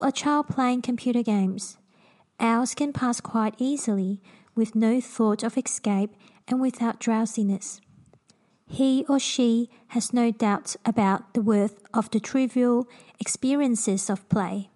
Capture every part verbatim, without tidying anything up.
a child playing computer games. Hours can pass quite easily with no thought of escape and without drowsiness. He or she has no doubt about the worth of the trivial experiences of play.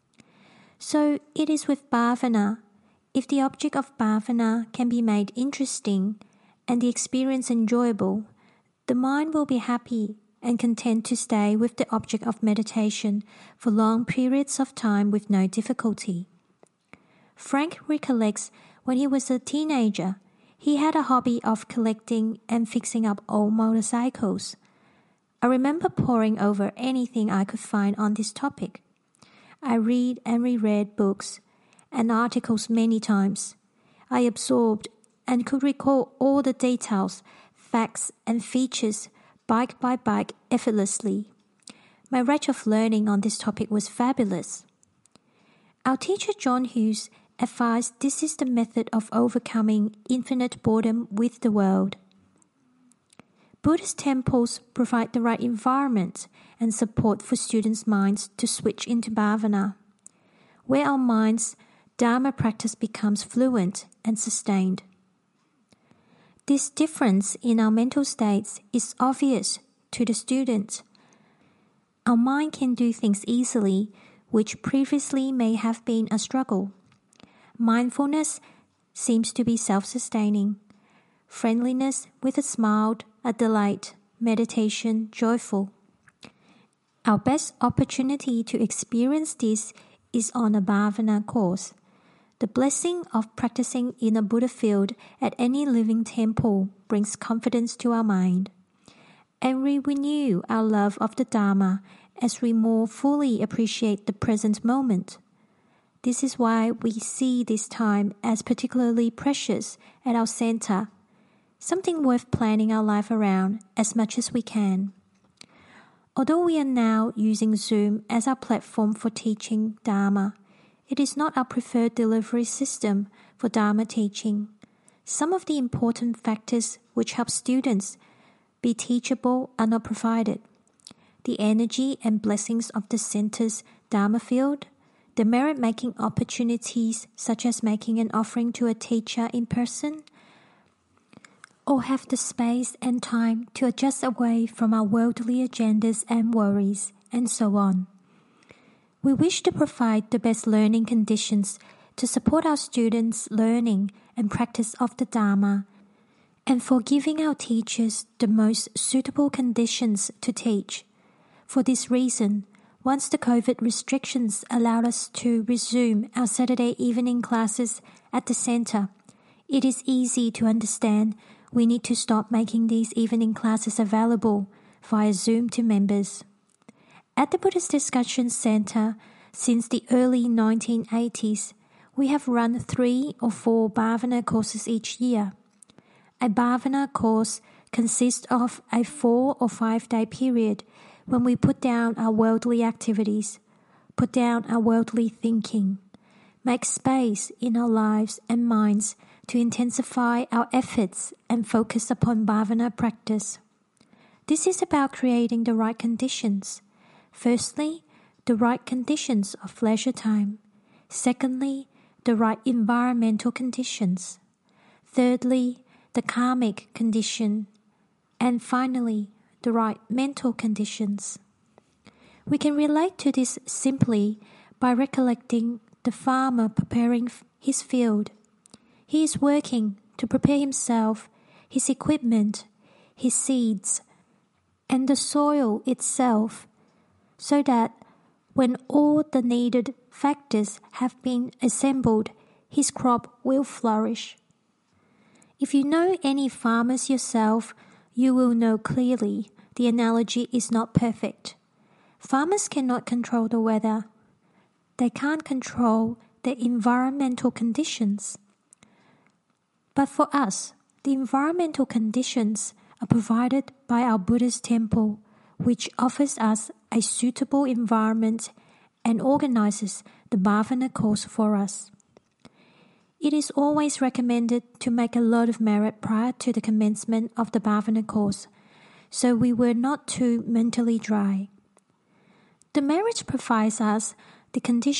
So it is with bhavana. If the object of bhavana can be made interesting and the experience enjoyable, the mind will be happy and content to stay with the object of meditation for long periods of time with no difficulty. Frank recollects when he was a teenager, he had a hobby of collecting and fixing up old motorcycles. I remember poring over anything I could find on this topic. I read and reread books and articles many times. I absorbed and could recall all the details, facts, and features bike by bike effortlessly. My rate of learning on this topic was fabulous. Our teacher John Hughes advised this is the method of overcoming infinite boredom with the world. Buddhist temples provide the right environment and support for students' minds to switch into bhavana, where our minds' Dharma practice becomes fluent and sustained. This difference in our mental states is obvious to the student. Our mind can do things easily, which previously may have been a struggle. Mindfulness seems to be self-sustaining. Friendliness with a smile, a delight. Meditation, joyful. Our best opportunity to experience this is on a bhavana course. The blessing of practicing in a Buddha field at any living temple brings confidence to our mind, and we renew our love of the Dharma as we more fully appreciate the present moment. This is why we see this time as particularly precious at our center, something worth planning our life around as much as we can. Although we are now using Zoom as our platform for teaching Dharma, it is not our preferred delivery system for Dharma teaching. Some of the important factors which help students be teachable are not provided. The energy and blessings of the center's Dharma field, the merit-making opportunities such as making an offering to a teacher in person, or have the space and time to adjust away from our worldly agendas and worries, and so on. We wish to provide the best learning conditions to support our students' learning and practice of the Dharma, and for giving our teachers the most suitable conditions to teach. For this reason, once the COVID restrictions allowed us to resume our Saturday evening classes at the center, it is easy to understand we need to stop making these evening classes available via Zoom to members. At the Buddhist Discussion Center, since the early nineteen eighties, we have run three or four bhavana courses each year. A bhavana course consists of a four or five day period when we put down our worldly activities, put down our worldly thinking, make space in our lives and minds to intensify our efforts and focus upon bhavana practice. This is about creating the right conditions. Firstly, the right conditions of leisure time. Secondly, the right environmental conditions. Thirdly, the karmic condition. And finally, the right mental conditions. We can relate to this simply by recollecting the farmer preparing his field. He is working to prepare himself, his equipment, his seeds, and the soil itself, so that when all the needed factors have been assembled, his crop will flourish. If you know any farmers yourself, you will know clearly the analogy is not perfect. Farmers cannot control the weather. They can't control the environmental conditions. But for us, the environmental conditions are provided by our Buddhist temple, which offers us a suitable environment and organizes the bhavana course for us. It is always recommended to make a lot of merit prior to the commencement of the bhavana course, so we were not too mentally dry. The merit provides us the conditions